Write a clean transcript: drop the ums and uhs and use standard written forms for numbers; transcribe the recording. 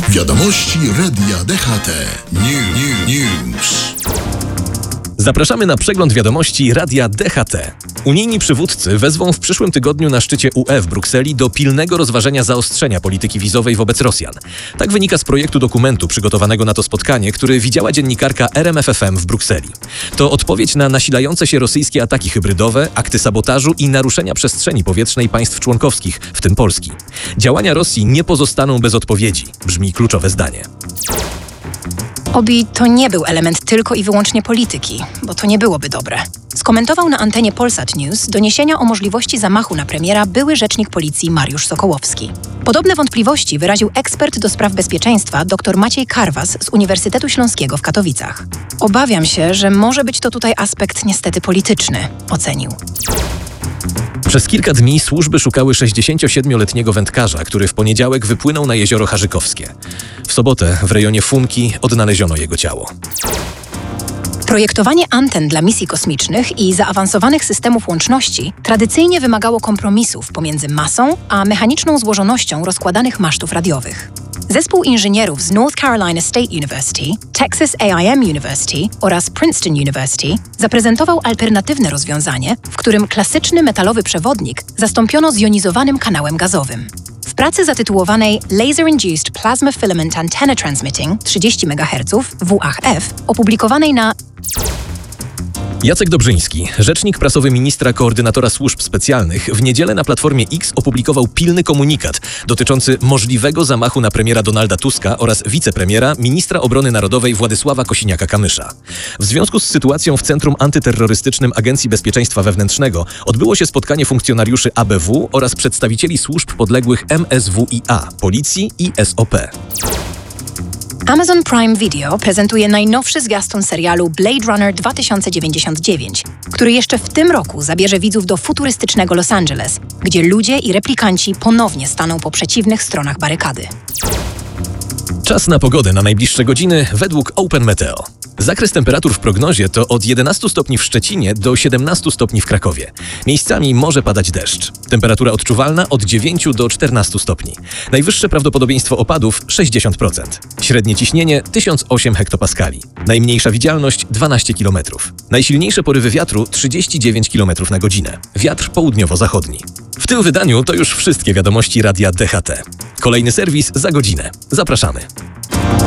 Wiadomości Radia DHT. News. Zapraszamy na przegląd wiadomości Radia DHT. Unijni przywódcy wezwą w przyszłym tygodniu na szczycie UE w Brukseli do pilnego rozważenia zaostrzenia polityki wizowej wobec Rosjan. Tak wynika z projektu dokumentu przygotowanego na to spotkanie, który widziała dziennikarka RMFFM w Brukseli. To odpowiedź na nasilające się rosyjskie ataki hybrydowe, akty sabotażu i naruszenia przestrzeni powietrznej państw członkowskich, w tym Polski. Działania Rosji nie pozostaną bez odpowiedzi, brzmi kluczowe zdanie. Obi to nie był element tylko i wyłącznie polityki, bo to nie byłoby dobre. Skomentował na antenie Polsat News doniesienia o możliwości zamachu na premiera były rzecznik policji Mariusz Sokołowski. Podobne wątpliwości wyraził ekspert do spraw bezpieczeństwa dr Maciej Karwas z Uniwersytetu Śląskiego w Katowicach. Obawiam się, że może być to tutaj aspekt niestety polityczny, ocenił. Przez kilka dni służby szukały 67-letniego wędkarza, który w poniedziałek wypłynął na jezioro Harzykowskie. W sobotę w rejonie Funki odnaleziono jego ciało. Projektowanie anten dla misji kosmicznych i zaawansowanych systemów łączności tradycyjnie wymagało kompromisów pomiędzy masą a mechaniczną złożonością rozkładanych masztów radiowych. Zespół inżynierów z North Carolina State University, Texas A&M University oraz Princeton University zaprezentował alternatywne rozwiązanie, w którym klasyczny metalowy przewodnik zastąpiono zjonizowanym kanałem gazowym. W pracy zatytułowanej Laser-Induced Plasma Filament Antenna Transmitting 30 MHz WAF, opublikowanej na Jacek Dobrzyński, rzecznik prasowy ministra koordynatora służb specjalnych, w niedzielę na Platformie X opublikował pilny komunikat dotyczący możliwego zamachu na premiera Donalda Tuska oraz wicepremiera, ministra obrony narodowej Władysława Kosiniaka-Kamysza. W związku z sytuacją w Centrum Antyterrorystycznym Agencji Bezpieczeństwa Wewnętrznego odbyło się spotkanie funkcjonariuszy ABW oraz przedstawicieli służb podległych MSWiA, Policji i SOP. Amazon Prime Video prezentuje najnowszy zwiastun serialu Blade Runner 2099, który jeszcze w tym roku zabierze widzów do futurystycznego Los Angeles, gdzie ludzie i replikanci ponownie staną po przeciwnych stronach barykady. Czas na pogodę na najbliższe godziny według Open Meteo. Zakres temperatur w prognozie to od 11 stopni w Szczecinie do 17 stopni w Krakowie. Miejscami może padać deszcz. Temperatura odczuwalna od 9 do 14 stopni. Najwyższe prawdopodobieństwo opadów 60%. Średnie ciśnienie 1008 hektopaskali. Najmniejsza widzialność 12 km. Najsilniejsze porywy wiatru 39 km na godzinę. Wiatr południowo-zachodni. W tym wydaniu to już wszystkie wiadomości Radia DHT. Kolejny serwis za godzinę. Zapraszamy.